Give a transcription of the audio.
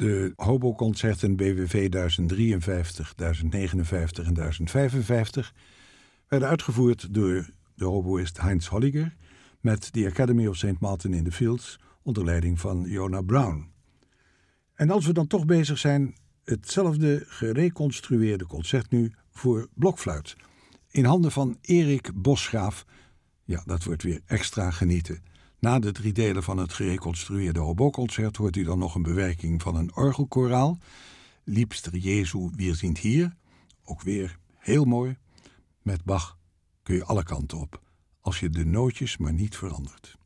De hoboconcerten BWV 1053, 1059 en 1055 werden uitgevoerd door de hoboïst Heinz Holliger met de Academy of St. Martin in the Fields onder leiding van Jonah Brown. En als we dan toch bezig zijn, hetzelfde gereconstrueerde concert nu voor blokfluit. In handen van Erik Bosgraaf. Ja, dat wordt weer extra genieten. Na de 3 delen van het gereconstrueerde hoboconcert hoort u dan nog een bewerking van een orgelkoraal. Liebster Jesu, wir sind hier. Ook weer heel mooi. Met Bach kun je alle kanten op, als je de nootjes maar niet verandert.